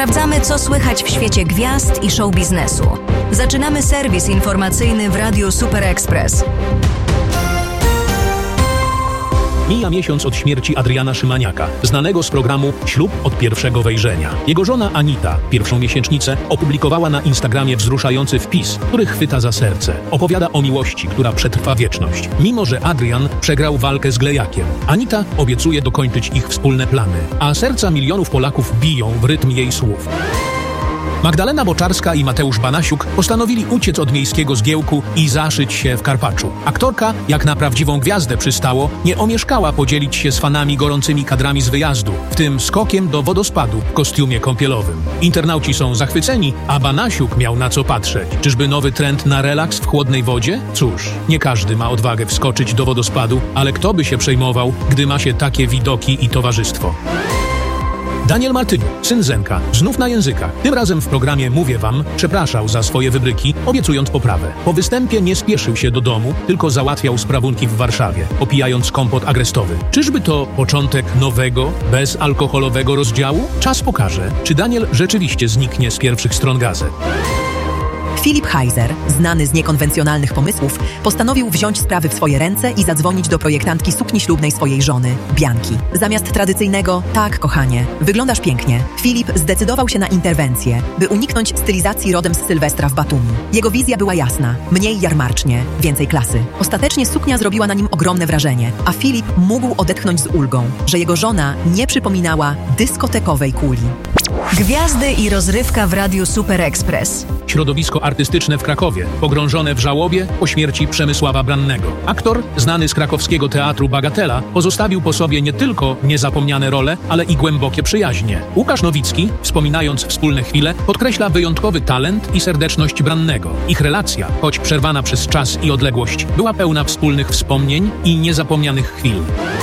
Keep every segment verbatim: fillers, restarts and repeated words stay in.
Sprawdzamy, co słychać w świecie gwiazd i show biznesu. Zaczynamy serwis informacyjny w Radiu Super Express. Mija miesiąc od śmierci Adriana Szymaniaka, znanego z programu Ślub od pierwszego wejrzenia. Jego żona Anita, pierwszą miesięcznicę, opublikowała na Instagramie wzruszający wpis, który chwyta za serce. Opowiada o miłości, która przetrwa wieczność. Mimo że Adrian przegrał walkę z Glejakiem, Anita obiecuje dokończyć ich wspólne plany, a serca milionów Polaków biją w rytm jej słów. Magdalena Boczarska i Mateusz Banasiuk postanowili uciec od miejskiego zgiełku i zaszyć się w Karpaczu. Aktorka, jak na prawdziwą gwiazdę przystało, nie omieszkała podzielić się z fanami gorącymi kadrami z wyjazdu, w tym skokiem do wodospadu w kostiumie kąpielowym. Internauci są zachwyceni, a Banasiuk miał na co patrzeć. Czyżby nowy trend na relaks w chłodnej wodzie? Cóż, nie każdy ma odwagę wskoczyć do wodospadu, ale kto by się przejmował, gdy ma się takie widoki i towarzystwo? Daniel Martyniuk, syn Zenka, znów na językach. Tym razem w programie Mówię Wam przepraszał za swoje wybryki, obiecując poprawę. Po występie nie spieszył się do domu, tylko załatwiał sprawunki w Warszawie, opijając kompot agrestowy. Czyżby to początek nowego, bezalkoholowego rozdziału? Czas pokaże, czy Daniel rzeczywiście zniknie z pierwszych stron gazet. Filip Heiser, znany z niekonwencjonalnych pomysłów, postanowił wziąć sprawy w swoje ręce i zadzwonić do projektantki sukni ślubnej swojej żony, Bianki. Zamiast tradycyjnego „tak, kochanie, wyglądasz pięknie”, Filip zdecydował się na interwencję, by uniknąć stylizacji rodem z Sylwestra w Batumi. Jego wizja była jasna, mniej jarmarcznie, więcej klasy. Ostatecznie suknia zrobiła na nim ogromne wrażenie, a Filip mógł odetchnąć z ulgą, że jego żona nie przypominała dyskotekowej kuli. Gwiazdy i rozrywka w Radiu Super Express. Środowisko artystyczne w Krakowie, pogrążone w żałobie po śmierci Przemysława Brannego. Aktor, znany z krakowskiego teatru Bagatela, pozostawił po sobie nie tylko niezapomniane role, ale i głębokie przyjaźnie. Łukasz Nowicki, wspominając wspólne chwile, podkreśla wyjątkowy talent i serdeczność Brannego. Ich relacja, choć przerwana przez czas i odległość, była pełna wspólnych wspomnień i niezapomnianych chwil.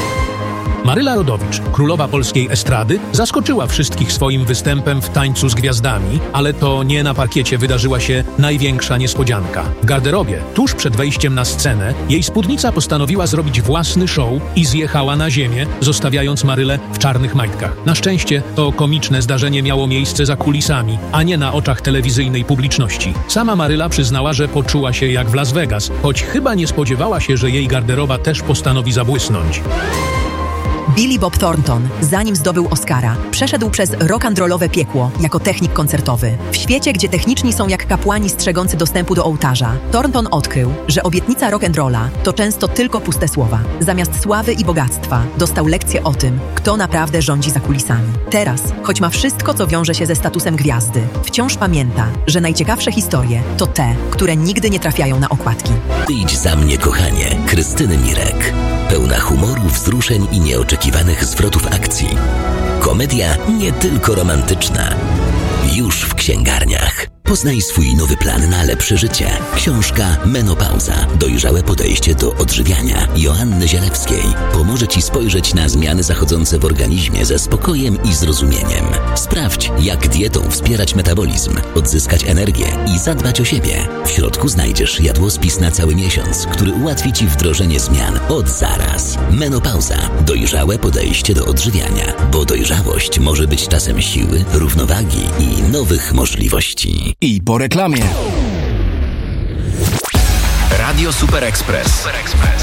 Maryla Rodowicz, królowa polskiej estrady, zaskoczyła wszystkich swoim występem w Tańcu z Gwiazdami, ale to nie na parkiecie wydarzyła się największa niespodzianka. W garderobie, tuż przed wejściem na scenę, jej spódnica postanowiła zrobić własny show i zjechała na ziemię, zostawiając Marylę w czarnych majtkach. Na szczęście to komiczne zdarzenie miało miejsce za kulisami, a nie na oczach telewizyjnej publiczności. Sama Maryla przyznała, że poczuła się jak w Las Vegas, choć chyba nie spodziewała się, że jej garderoba też postanowi zabłysnąć. Billy Bob Thornton, zanim zdobył Oscara, przeszedł przez rock'n'rollowe piekło jako technik koncertowy. W świecie, gdzie techniczni są jak kapłani strzegący dostępu do ołtarza, Thornton odkrył, że obietnica rock'n'rolla to często tylko puste słowa. Zamiast sławy i bogactwa dostał lekcję o tym, kto naprawdę rządzi za kulisami. Teraz, choć ma wszystko, co wiąże się ze statusem gwiazdy, wciąż pamięta, że najciekawsze historie to te, które nigdy nie trafiają na okładki. Idź za mnie, kochanie, Krystyny Mirek. Pełna humoru, wzruszeń i nieoczekiwanych zwrotów akcji. Komedia nie tylko romantyczna. Już w księgarniach. Poznaj swój nowy plan na lepsze życie. Książka Menopauza. Dojrzałe podejście do odżywiania Joanny Zielewskiej pomoże Ci spojrzeć na zmiany zachodzące w organizmie ze spokojem i zrozumieniem. Sprawdź, jak dietą wspierać metabolizm, odzyskać energię i zadbać o siebie. W środku znajdziesz jadłospis na cały miesiąc, który ułatwi Ci wdrożenie zmian od zaraz. Menopauza. Dojrzałe podejście do odżywiania, bo dojrzałość może być czasem siły, równowagi i nowych możliwości. I po reklamie. Radio Super Express.